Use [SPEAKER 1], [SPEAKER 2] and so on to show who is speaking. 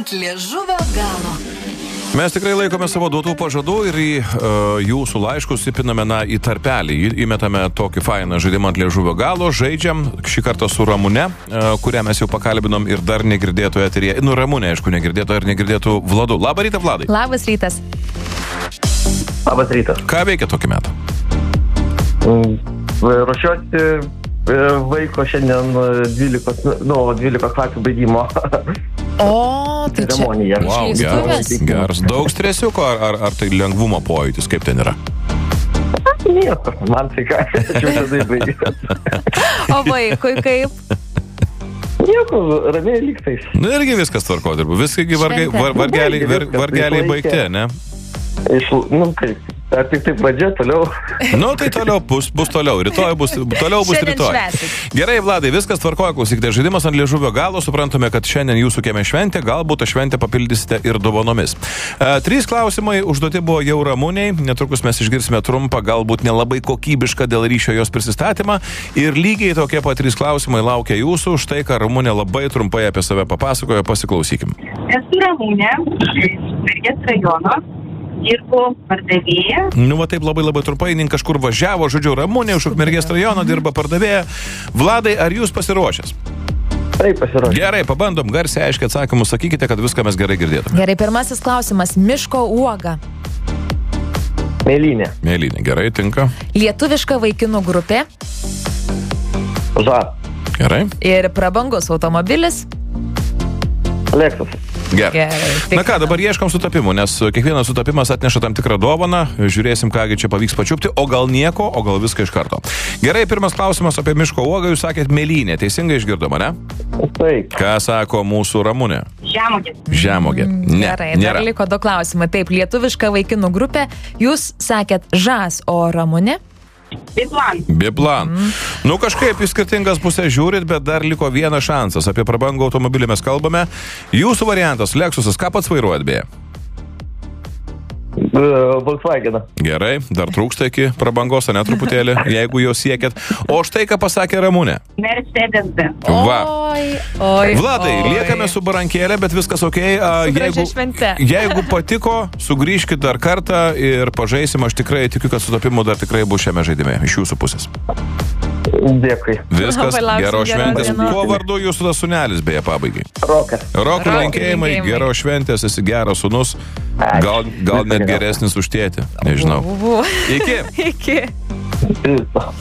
[SPEAKER 1] ant liežuvio galo.
[SPEAKER 2] Mes tikrai laikome savo duotų pažadų ir į jūsų laiškus įpiname į tarpelį. Įmetame tokį fainą žaidimą ant liežuvio galo, žaidžiam šį kartą su Ramune, kurią mes jau pakalbinom ir dar negirdėtų eteryje. Nu, Ramune, aišku, negirdėtų ir negirdėtų Vladu. Labą rytą, Vladai.
[SPEAKER 3] Labas rytas.
[SPEAKER 4] Labas rytas.
[SPEAKER 2] Ką veikia tokį metą?
[SPEAKER 4] Ruošiuosi vaiko šiandien 12 klasių baigimo.
[SPEAKER 3] O, tai čia
[SPEAKER 4] ceremonija.
[SPEAKER 2] Wow, geras. Daug stresiuko ar tai lengvumo pojūtis, kaip ten yra?
[SPEAKER 4] Nieko, man tai ką, aš jau tada baigęs.
[SPEAKER 3] O vaikui kaip?
[SPEAKER 4] Nieko, ramiai lygtais.
[SPEAKER 2] Nu irgi viskas tvarko, dirbu. Viskai vargeliai baigti, ne?
[SPEAKER 4] Kaip, ar tik taip pradžia, toliau?
[SPEAKER 2] Nu, tai toliau bus toliau. Rytoj bus rytoj. Gerai, Vladai, viskas tvarkoja, klausykite. Žaidimas ant liežuvio galo, suprantame, kad šiandien jūsų kieme šventė, galbūt tą šventę papildysite ir dovanomis. 3 klausimai užduoti buvo jau Ramūnei, netrukus mes išgirsime trumpą, galbūt nelabai kokybišką dėl ryšio jos prisistatymą ir lygiai tokie pat 3 klausimai laukia jūsų, štai ką Ramūnė labai trumpai apie save papasakojo, pasiklausykim.
[SPEAKER 5] Esu Ramūnė, Ukmergės rajono. Dirbu pardavėja.
[SPEAKER 2] Nu, va taip labai trumpai, kažkur važiavo, žodžiu, Ramūnė iš Ukmergės rajono dirba pardavėja. Vladai, ar jūs pasiruošęs?
[SPEAKER 4] Taip, pasiruošęs. Gerai,
[SPEAKER 2] pabandom garsiai aiškiai atsakymus, sakykite, kad viską mes gerai girdėtume.
[SPEAKER 3] Gerai, pirmasis klausimas. Miško uoga.
[SPEAKER 4] Mėlynė.
[SPEAKER 2] Mėlynė, gerai, tinka.
[SPEAKER 3] Lietuviška vaikinų grupė.
[SPEAKER 4] Žar.
[SPEAKER 2] Gerai.
[SPEAKER 3] Ir prabangus automobilis.
[SPEAKER 4] Lexus.
[SPEAKER 2] Gerai. Na ką, dabar ieškom sutapimų, nes kiekvienas sutapimas atneša tam tikrą dovaną, žiūrėsim, kągi čia pavyks pačiupti, o gal nieko, o gal viską iš karto. Gerai, pirmas klausimas apie miško uogą, jūs sakėt mėlynė, teisingai išgirdom, ne?
[SPEAKER 4] Taip.
[SPEAKER 2] Ką sako mūsų Ramūnė?
[SPEAKER 5] Žemogė.
[SPEAKER 2] Ne,
[SPEAKER 3] gerai,
[SPEAKER 2] nėra.
[SPEAKER 3] dar liko 2 klausimai. Taip, lietuviška vaikinų grupė, jūs sakėt žas, o Ramūnė?
[SPEAKER 5] Biplan.
[SPEAKER 2] Nu, kažkaip į skirtingas pusės žiūrit, bet dar liko vienas šansas. Apie prabangų automobilį mes kalbame. Jūsų variantas, Lexusas, ką pats vairuojat beje?
[SPEAKER 4] Volkswageną.
[SPEAKER 2] Gerai, dar trūksta iki prabangos, ne truputėlį, jeigu jau siekėt. O štai ką pasakė Ramūnė.
[SPEAKER 5] Mercedes-Benz.
[SPEAKER 2] Va.
[SPEAKER 3] Oi.
[SPEAKER 2] Vladai, liekame su barankėlė, bet viskas okei. Jeigu patiko, sugrįžkit dar kartą ir pažaisim. Aš tikrai tikiu, kad sutapimų dar tikrai bus šiame žaidime iš jūsų pusės.
[SPEAKER 4] Dėkui.
[SPEAKER 2] Viskas, geros šventės. Kuo vardu jūsų tas sunelis beje pabaigai?
[SPEAKER 4] Rokas.
[SPEAKER 2] Rokui linkėjimai, geros šventės, esi geras sūnus. Gal net geresnis už tėtį, nežinau.
[SPEAKER 3] Iki.
[SPEAKER 4] Iki.